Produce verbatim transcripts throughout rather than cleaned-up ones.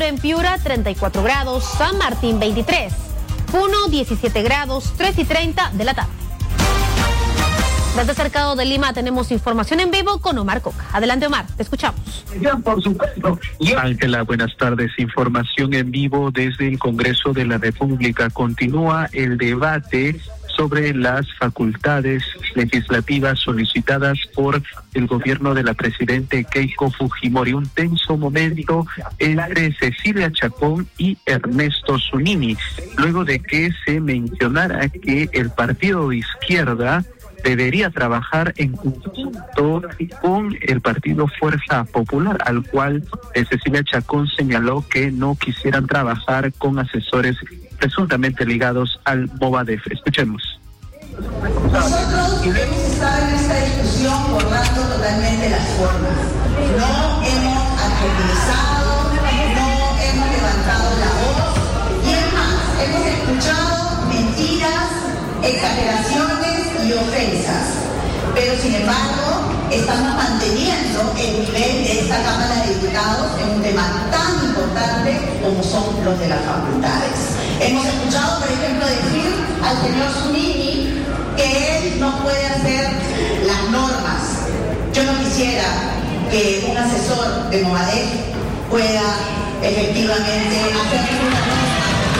temperatura en Piura treinta y cuatro grados, San Martín veintitrés, Puno diecisiete grados, tres y treinta de la tarde. Desde Cercado de Lima tenemos información en vivo con Omar Coca. Adelante, Omar, te escuchamos. Por supuesto. Ángela, buenas tardes. Información en vivo desde el Congreso de la República. Continúa el debate sobre las facultades legislativas solicitadas por el gobierno de la presidente Keiko Fujimori. Un tenso momento entre Cecilia Chacón y Ernesto Zunini, luego de que se mencionara que el partido de izquierda debería trabajar en conjunto con el partido Fuerza Popular, al cual eh, Cecilia Chacón señaló que no quisieran trabajar con asesores presuntamente ligados al Movadef. Escuchemos. Nosotros hemos estado en esta discusión borrando totalmente las formas. No hemos adjetivizado, no hemos levantado la voz y es más, hemos escuchado mentiras, exageraciones y ofensas. Pero sin embargo, estamos manteniendo el nivel de esta Cámara de Diputados en un tema tan importante como son los de las facultades. Hemos escuchado, por ejemplo, decir al señor Zunini que él no puede hacer las normas. Yo no quisiera que un asesor de Movadef pueda efectivamente hacer ninguna norma.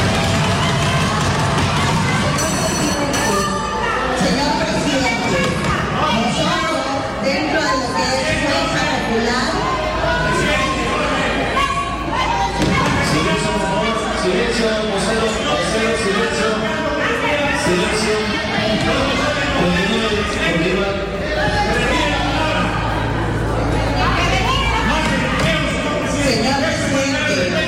Señor presidente, nosotros, dentro de lo que es Fuerza Popular, silencio, por favor, silencio, vocero, vocero, silencio, silencio, continúe, continúe. Señor presidente,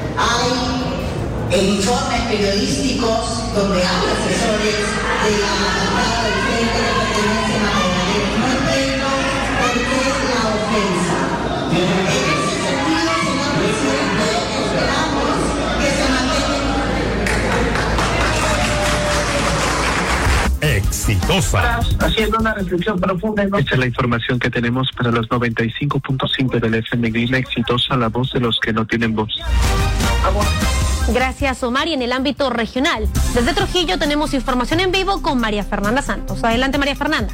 hay informes periodísticos donde hay asesores de la bancada del frente que pertenecen a Movadef. No entiendo por qué la ofensa. En ese sentido, señor presidente, esperamos que se mantenga. Exitosa. Haciendo una reflexión profunda. ¿No? Esta es la información que tenemos para los noventa y cinco punto cinco del F M Lima. Exitosa, la voz de los que no tienen voz. Vamos. Gracias, Omar. Y en el ámbito regional, desde Trujillo tenemos información en vivo con María Fernanda Santos. Adelante, María Fernanda.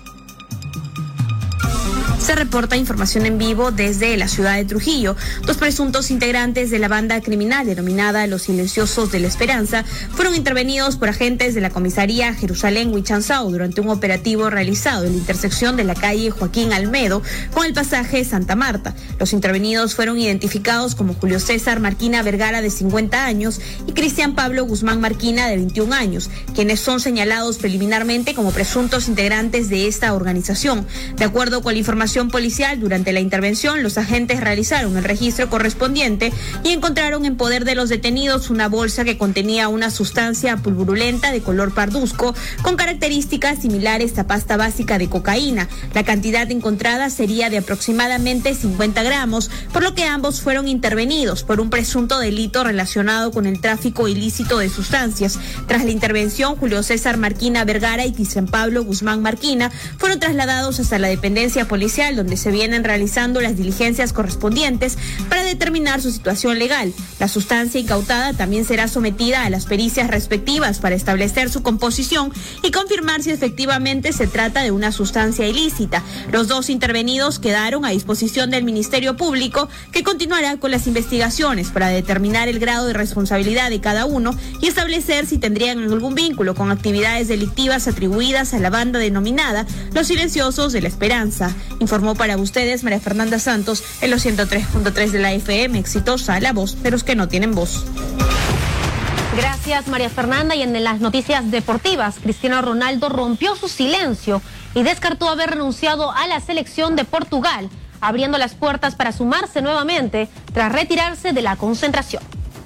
Se reporta información en vivo desde la ciudad de Trujillo. Dos presuntos integrantes de la banda criminal denominada Los Silenciosos de la Esperanza fueron intervenidos por agentes de la comisaría Jerusalén Huichanzao durante un operativo realizado en la intersección de la calle Joaquín Almedo con el pasaje Santa Marta. Los intervenidos fueron identificados como Julio César Marquina Vergara, de cincuenta años, y Cristian Pablo Guzmán Marquina, de veintiún años, quienes son señalados preliminarmente como presuntos integrantes de esta organización. De acuerdo con la información policial, durante la intervención los agentes realizaron el registro correspondiente y encontraron en poder de los detenidos una bolsa que contenía una sustancia pulverulenta de color parduzco con características similares a pasta básica de cocaína. La cantidad encontrada sería de aproximadamente cincuenta gramos, por lo que ambos fueron intervenidos por un presunto delito relacionado con el tráfico ilícito de sustancias. Tras la intervención, Julio César Marquina Vergara y Cristian Pablo Guzmán Marquina fueron trasladados hasta la dependencia policial, donde se vienen realizando las diligencias correspondientes para determinar su situación legal. La sustancia incautada también será sometida a las pericias respectivas para establecer su composición y confirmar si efectivamente se trata de una sustancia ilícita. Los dos intervenidos quedaron a disposición del Ministerio Público, que continuará con las investigaciones para determinar el grado de responsabilidad de cada uno y establecer si tendrían algún vínculo con actividades delictivas atribuidas a la banda denominada Los Silenciosos de la Esperanza. Informó para ustedes María Fernanda Santos en los ciento tres punto tres de la F M. Exitosa, la voz de los que no tienen voz. Gracias, María Fernanda. Y en las noticias deportivas, Cristiano Ronaldo rompió su silencio y descartó haber renunciado a la selección de Portugal, abriendo las puertas para sumarse nuevamente tras retirarse de la concentración.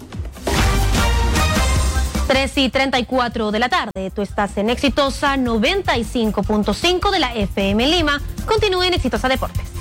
tres y treinta y cuatro de la tarde, tú estás en Exitosa noventa y cinco punto cinco de la F M Lima. Continúe en Exitosa Deportes.